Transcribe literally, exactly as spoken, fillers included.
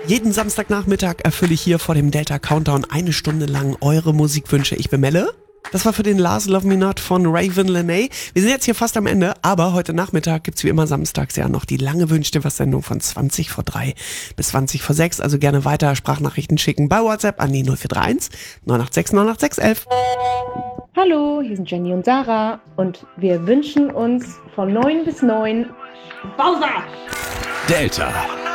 Jeden Samstagnachmittag erfülle ich hier vor dem Delta Countdown eine Stunde lang eure Musikwünsche. Ich bin Melle. Das war für den Lars Love Me Not von Raven Lenae. Wir sind jetzt hier fast am Ende, aber heute Nachmittag gibt's wie immer samstags ja noch die lange Wünsch-dir-was-Sendung von zwanzig vor drei bis zwanzig vor sechs. Also gerne weiter Sprachnachrichten schicken bei WhatsApp an die null vier drei eins neun acht sechs neun acht sechs elf. Hallo, hier sind Jenny und Sarah und wir wünschen uns von neun bis neun Bowser! Delta.